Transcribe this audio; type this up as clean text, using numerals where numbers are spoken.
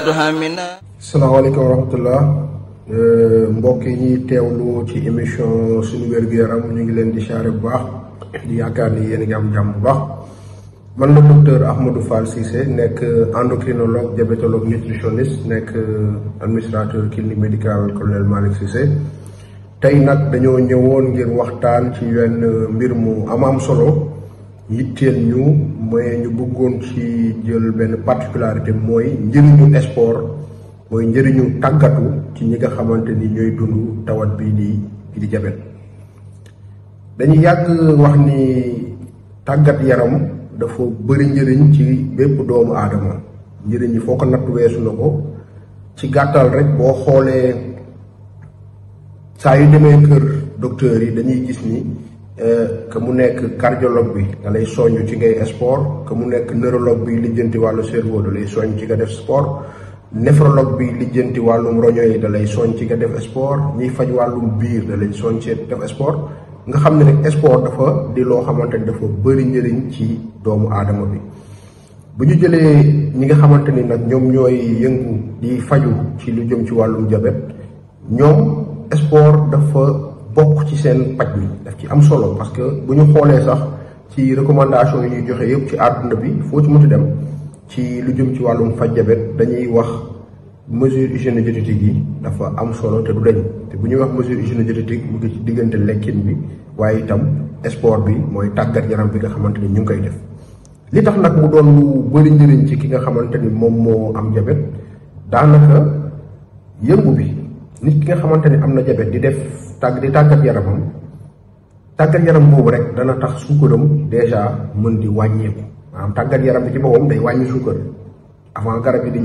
salaamaaleykum wa rahmatullah mbokk yi ñuy teewlu ci émission suñu wér-gu-yaram ñu ngi leen di xaare bu baax di yaakaar ni yéen a ngi am jàmm bu baax man la docteur Ahmadou Fall Cissé nekk endocrinologue diabétologue nutritionniste nekk administrateur clinique médicale colonel Malick Cissé tey nag dañoo ñëwoon ngir waxtaan ci wenn mbir mu am solo yitteel ñu mooy ñu bëggoon ci jël benn particularité mooy njëriñu sport mooy njëriñu tàggatu ci ñi nga xamante ni ñooy dund tawat bii di jabet dañuy yàgg wax ni tàggat yaram dafa bëri njëriñ ci bépp doomu aadama njëriñ yi foo ko natt weesu na ko ci gàttal rek boo xoolee saa yu demee kër docteur yi dañuy gis ni que mu nekk cardiologue bi da lay soññ ci ngay sport que mu nekk neurologue bi lijjanti wàllu cerveau da lay soññ ci nga def sport néphrologue bi lijjanti wàllum roño yi da lay soññ ci nga def sport ñiy faj wàllum biir da lay soññ ci def sport nga xam ne rek sport dafa di loo xamante ni dafa bëri njëriñ ci doomu aadama bi bu ñu jëlee ñi nga xamante ni nag ñoom ñooy yëngu di faju ci lu jëm ci wàllum diabète ñoom sport dafa bokk ci seen paj mi daf ci am solo parce que bu ñu xoolee sax ci recommandation yi ñuy joxe yëpp ci àdduna bi foo ci mënti dem ci lu jëm ci wàllum faj diabète dañuy wax mesure hygiéno-diététique yi dafa am solo te du dañ te bu ñuy wax mesure hygiéno-diététique mu ngi ci diggante lekkin bi waaye itam sport bi mooy tàggat yaram bi nga xamante ni ñu ngi koy def li tax nag mu doon lu bëri njëriñ ci ki nga xamante ni moom moo am diabète daanaka yëngu bi nit ki nga xamante ni am na diabète di tàggat yaram boobu rek dana tax suukaram déjà mën di wàññeeku maanaam tàggat yaram bi ci boppam day wàññi suukar avant garab yi di